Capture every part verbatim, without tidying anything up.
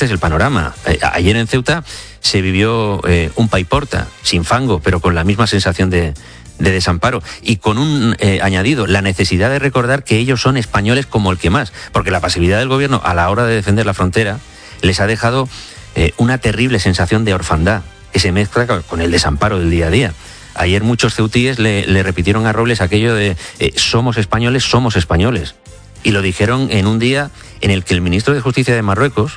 este es el panorama. Eh, ayer en Ceuta se vivió eh, un paiporta, sin fango, pero con la misma sensación de, de desamparo. Y con un eh, añadido, la necesidad de recordar que ellos son españoles como el que más. Porque la pasividad del gobierno a la hora de defender la frontera les ha dejado eh, una terrible sensación de orfandad que se mezcla con el desamparo del día a día. Ayer muchos ceutíes le, le repitieron a Robles aquello de eh, somos españoles, somos españoles. Y lo dijeron en un día en el que el ministro de Justicia de Marruecos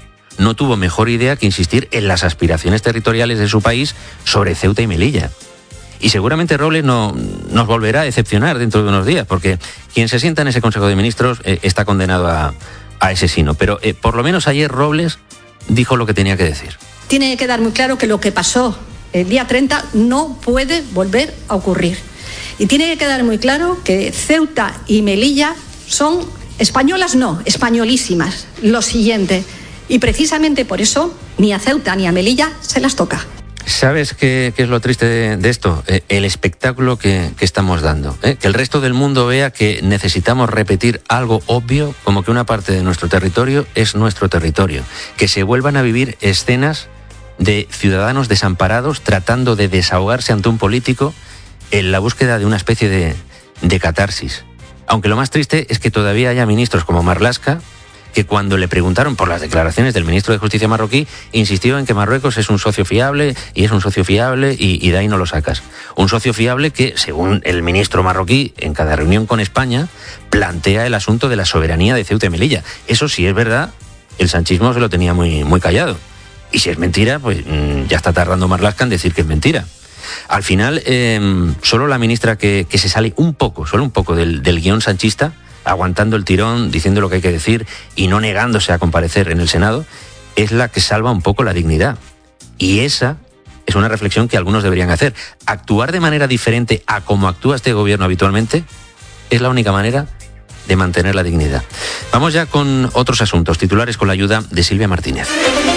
no tuvo mejor idea que insistir en las aspiraciones territoriales de su país sobre Ceuta y Melilla. Y seguramente Robles no, nos volverá a decepcionar dentro de unos días, porque quien se sienta en ese Consejo de Ministros eh, está condenado a, a ese sino. Pero eh, por lo menos ayer Robles dijo lo que tenía que decir. Tiene que quedar muy claro que lo que pasó el día treinta no puede volver a ocurrir. Y tiene que quedar muy claro que Ceuta y Melilla son españolas, no, españolísimas. Lo siguiente. Y precisamente por eso ni a Ceuta ni a Melilla se las toca. ¿Sabes qué, qué es lo triste de, de esto? Eh, el espectáculo que, que estamos dando. ¿eh? Que el resto del mundo vea que necesitamos repetir algo obvio, como que una parte de nuestro territorio es nuestro territorio. Que se vuelvan a vivir escenas de ciudadanos desamparados tratando de desahogarse ante un político en la búsqueda de una especie de, de catarsis. Aunque lo más triste es que todavía haya ministros como Marlaska que cuando le preguntaron por las declaraciones del ministro de Justicia marroquí, insistió en que Marruecos es un socio fiable y es un socio fiable y, y de ahí no lo sacas. Un socio fiable que, según el ministro marroquí, en cada reunión con España, plantea el asunto de la soberanía de Ceuta y Melilla. Eso sí es verdad, el sanchismo se lo tenía muy, muy callado. Y si es mentira, pues ya está tardando Marlaska en decir que es mentira. Al final, eh, solo la ministra que, que se sale un poco, solo un poco del, del guión sanchista, aguantando el tirón, diciendo lo que hay que decir y no negándose a comparecer en el Senado, es la que salva un poco la dignidad. Y esa es una reflexión que algunos deberían hacer. Actuar de manera diferente a como actúa este gobierno habitualmente es la única manera de mantener la dignidad. Vamos ya con otros asuntos, titulares con la ayuda de Silvia Martínez.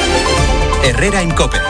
Herrera en COPE.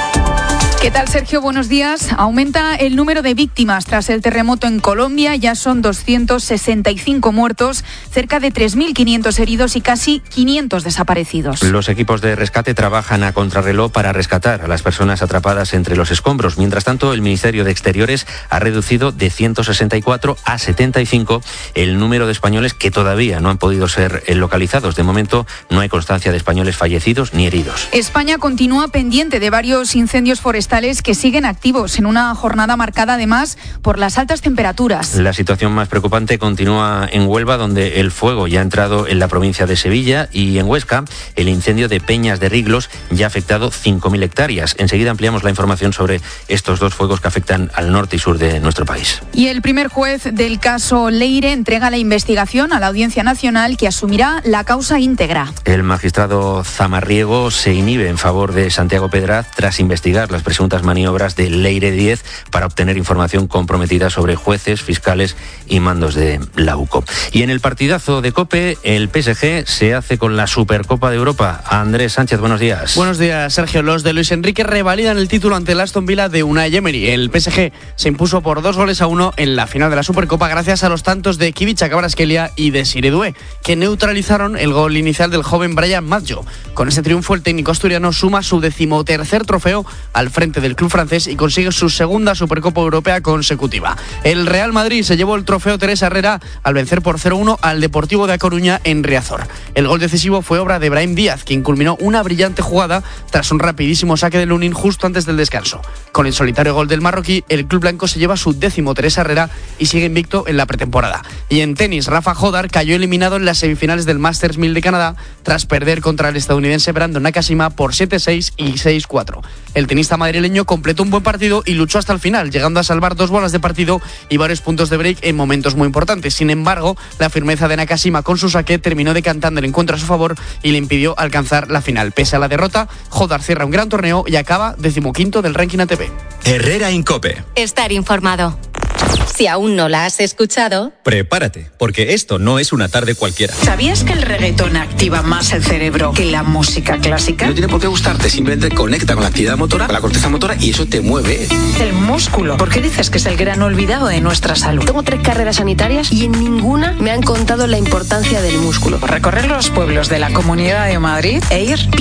¿Qué tal, Sergio? Buenos días. Aumenta el número de víctimas tras el terremoto en Colombia. Ya son doscientos sesenta y cinco muertos, cerca de tres mil quinientos heridos y casi quinientos desaparecidos. Los equipos de rescate trabajan a contrarreloj para rescatar a las personas atrapadas entre los escombros. Mientras tanto, el Ministerio de Exteriores ha reducido de ciento sesenta y cuatro a setenta y cinco el número de españoles que todavía no han podido ser localizados. De momento, no hay constancia de españoles fallecidos ni heridos. España continúa pendiente de varios incendios forestales que siguen activos en una jornada marcada además por las altas temperaturas. La situación más preocupante continúa en Huelva, donde el fuego ya ha entrado en la provincia de Sevilla, y en Huesca el incendio de Peñas de Riglos ya ha afectado cinco mil hectáreas. Enseguida ampliamos la información sobre estos dos fuegos que afectan al norte y sur de nuestro país. Y el primer juez del caso Leire entrega la investigación a la Audiencia Nacional, que asumirá la causa íntegra. El magistrado Zamarriego se inhibe en favor de Santiago Pedraz tras investigar las presuntas maniobras de Leire diez para obtener información comprometida sobre jueces, fiscales y mandos de la UCO. Y en el partidazo de COPE, el P S G se hace con la Supercopa de Europa. Andrés Sánchez, buenos días. Buenos días, Sergio. Los de Luis Enrique revalidan el título ante el Aston Villa de Unai Emery. El P S G se impuso por dos goles a uno en la final de la Supercopa gracias a los tantos de Kivicha Kvaratskhelia y de Siredue, que neutralizaron el gol inicial del joven Brian Maggio. Con este triunfo, el técnico asturiano suma su decimotercer trofeo al frente del club francés y consigue su segunda Supercopa Europea consecutiva. El Real Madrid se llevó el trofeo Teresa Herrera al vencer por cero uno al Deportivo de A Coruña en Riazor. El gol decisivo fue obra de Brahim Díaz, quien culminó una brillante jugada tras un rapidísimo saque de Lunin justo antes del descanso. Con el solitario gol del marroquí, el club blanco se lleva su décimo Teresa Herrera y sigue invicto en la pretemporada. Y en tenis, Rafa Jodar cayó eliminado en las semifinales del Masters mil de Canadá tras perder contra el estadounidense Brandon Nakashima por siete seis y seis cuatro. El tenista madrileño completó un buen partido y luchó hasta el final, llegando a salvar dos bolas de partido y varios puntos de break en momentos muy importantes. Sin embargo, la firmeza de Nakashima con su saque terminó decantando el encuentro a su favor y le impidió alcanzar la final. Pese a la derrota, Jodar cierra un gran torneo y acaba decimoquinto del ranking A T P. Herrera en COPE. Estar informado. Si aún no la has escuchado, prepárate, porque esto no es una tarde cualquiera. ¿Sabías que el reggaetón activa más el cerebro que la música clásica? No tiene por qué gustarte, simplemente conecta con la actividad motora, con la corteza motora, y eso te mueve. El músculo. ¿Por qué dices que es el gran olvidado de nuestra salud? Tengo tres carreras sanitarias y en ninguna me han contado la importancia del músculo. Recorrer los pueblos de la Comunidad de Madrid e ir